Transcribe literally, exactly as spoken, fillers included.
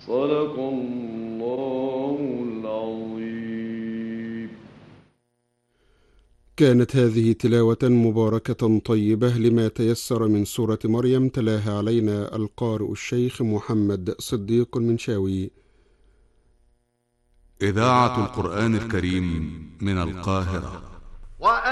صدق الله العظيم. كانت هذه تلاوة مباركة طيبة لما تيسر من سورة مريم، تلاها علينا القارئ الشيخ محمد صديق المنشاوي. إذاعة القرآن الكريم من القاهرة.